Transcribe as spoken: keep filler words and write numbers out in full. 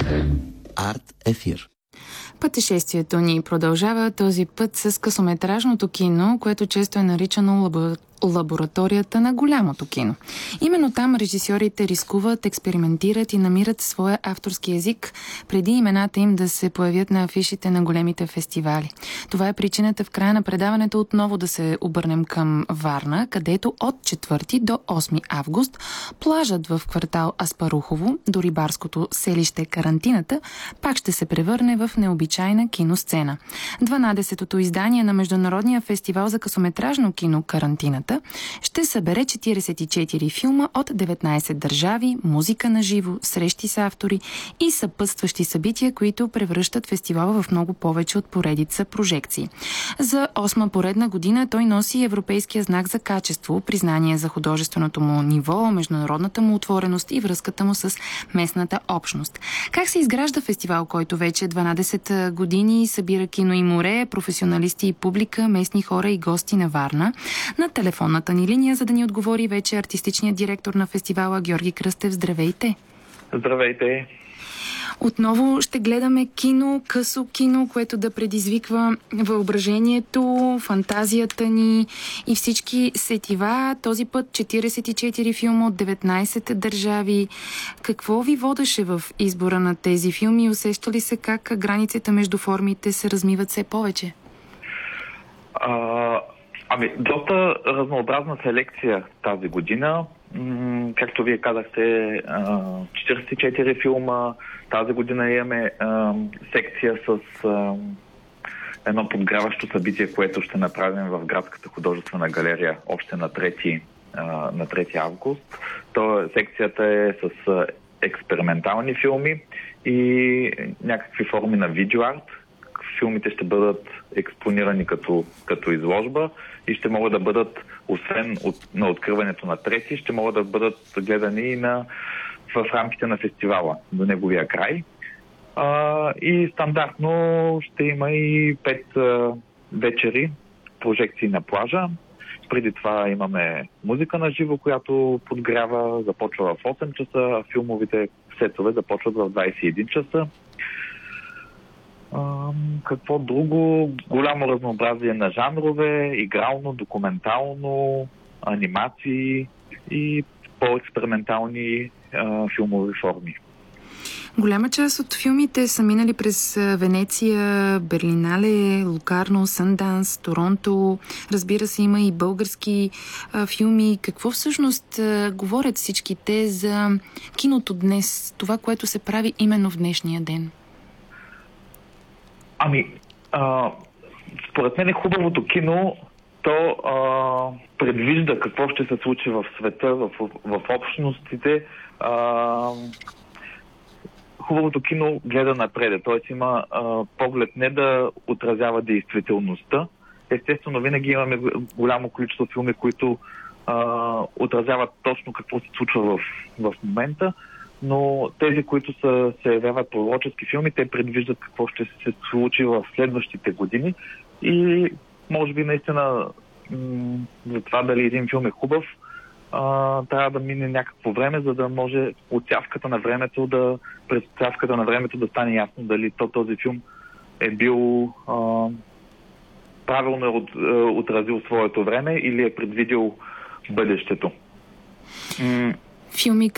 Арт ефир. Пътешествието ни продължава този път с късометражното кино, което често е наричано лабо... лабораторията на голямото кино. Именно там режисьорите рискуват, експериментират и намират своя авторски език, преди имената им да се появят на афишите на големите фестивали. Това е причината в края на предаването отново да се обърнем към Варна, където от четвърти до осми август плажът в квартал Аспарухово до рибарското селище Карантината пак ще се превърне в необичайна киносцена. дванадесетото издание на Международния фестивал за късометражно кино Карантината ще събере четиридесет и четири филма от деветнадесет държави, музика на живо, срещи с автори и съпътстващи събития, които превръщат фестивала в много повече от поредица прожекции. За осма поредна година той носи европейския знак за качество, признание за художественото му ниво, международната му отвореност и връзката му с местната общност. Как се изгражда фестивал, който вече дванадесет години събира кино и море, професионалисти и публика, местни хора и гости на Варна? На телефонната ни линия, за да ни отговори вече артистичният директор на фестивала Георги Кръстев. Здравейте! Здравейте! Отново ще гледаме кино, късо кино, което да предизвиква въображението, фантазията ни и всички сетива. Този път четиридесет и четири филма от деветнадесет държави. Какво ви водеше в избора на тези филми? Усеща ли се как границите между формите се размиват все повече? А... Ами, доста разнообразна селекция тази година. М- както вие казахте, четиридесет и четири филма. Тази година имаме а, секция с а, едно подграващо събитие, което ще направим в Градската художествена галерия още на трети, а, на трети август. То, секцията е с а, експериментални филми и някакви форми на видеоарт. Филмите ще бъдат експонирани като, като изложба и ще могат да бъдат, освен от, на откриването на трети, ще могат да бъдат гледани и на, в рамките на фестивала до неговия край. А, и стандартно ще има и пет а, вечери, прожекции на плажа. Преди това имаме музика на живо, която подгрява, започва в осем часа, а филмовите сетове започват в двадесет и един часа. Uh, какво друго? Голямо разнообразие на жанрове, игрално, документално, анимации и по-експериментални uh, филмови форми. Голяма част от филмите са минали през Венеция, Берлинале, Локарно, Санданс, Торонто. Разбира се, има и български а, филми. Какво всъщност а, говорят всички те за киното днес? Това, което се прави именно в днешния ден? Ами, а, според мен е хубавото кино, то а, предвижда какво ще се случи в света, в, в, в общностите. А, хубавото кино гледа напред, т.е. има а, поглед не да отразява действителността. Естествено, винаги имаме голямо количество филми, които а, отразяват точно какво се случва в, в момента, но тези, които са, се явяват пророчески филми, те предвиждат какво ще се случи в следващите години и може би наистина м- за това дали един филм е хубав, а, трябва да мине някакво време, за да може оцявката на времето да, през оцявката на времето да стане ясно дали то, този филм е бил а, правилно е от, е, отразил своето време или е предвидил бъдещето. М- Филми